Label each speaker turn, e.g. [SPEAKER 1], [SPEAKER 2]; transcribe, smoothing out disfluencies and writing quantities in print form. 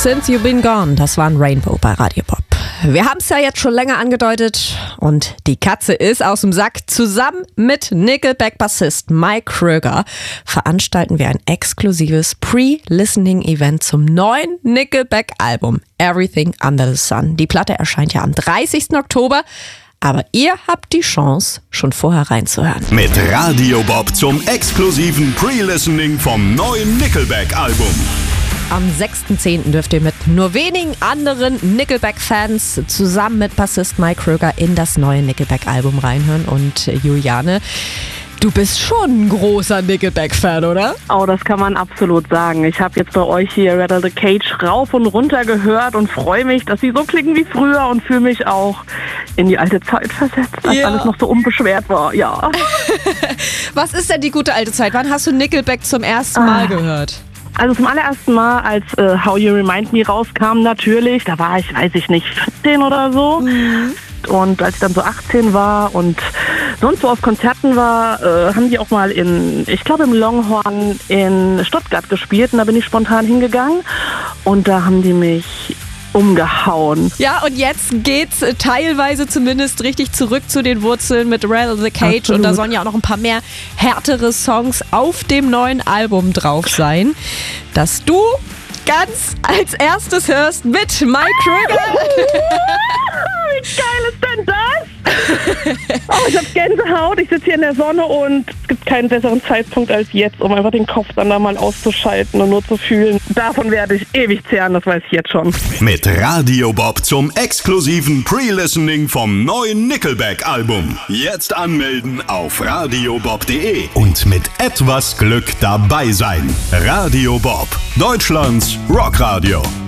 [SPEAKER 1] Since You've Been Gone, das war ein Rainbow bei Radio Bob. Wir haben es ja jetzt schon länger angedeutet und die Katze ist aus dem Sack. Zusammen mit Nickelback-Bassist Mike Kröger veranstalten wir ein exklusives Pre-Listening-Event zum neuen Nickelback-Album Everything Under the Sun. Die Platte erscheint ja am 30. Oktober. Aber ihr habt die Chance, schon vorher reinzuhören.
[SPEAKER 2] Mit Radio Bob zum exklusiven Pre-Listening vom neuen Nickelback-Album.
[SPEAKER 1] Am 6.10. dürft ihr mit nur wenigen anderen Nickelback-Fans zusammen mit Bassist Mike Kröger in das neue Nickelback-Album reinhören. Und Juliane, du bist schon ein großer Nickelback-Fan, oder?
[SPEAKER 3] Oh, das kann man absolut sagen. Ich habe jetzt bei euch hier Rattle the Cage rauf und runter gehört und freue mich, dass sie so klingen wie früher und fühle mich auch in die alte Zeit versetzt, als alles noch so unbeschwert war. Ja.
[SPEAKER 1] Was ist denn die gute alte Zeit? Wann hast du Nickelback zum ersten Mal gehört?
[SPEAKER 3] Also zum allerersten Mal, als How You Remind Me rauskam, natürlich, da war ich, weiß ich nicht, 14 oder so. Mhm. Und als ich dann so 18 war und sonst so auf Konzerten war, haben die auch mal ich glaube im Longhorn in Stuttgart gespielt. Und da bin ich spontan hingegangen und da haben die mich umgehauen.
[SPEAKER 1] Ja, und jetzt geht's teilweise zumindest richtig zurück zu den Wurzeln mit Rattle the Cage. Absolut. Und da sollen ja auch noch ein paar mehr härtere Songs auf dem neuen Album drauf sein, das du ganz als erstes hörst mit Mike Kröger.
[SPEAKER 3] Wie geil ist denn das? Oh, ich hab Gänsehaut, ich sitze hier in der Sonne und es gibt keinen besseren Zeitpunkt als jetzt, um einfach den Kopf dann da mal auszuschalten und nur zu fühlen. Davon werde ich ewig zehren, das weiß ich jetzt schon.
[SPEAKER 2] Mit Radio Bob zum exklusiven Pre-Listening vom neuen Nickelback-Album. Jetzt anmelden auf radiobob.de und mit etwas Glück dabei sein. Radio Bob, Deutschlands Rockradio.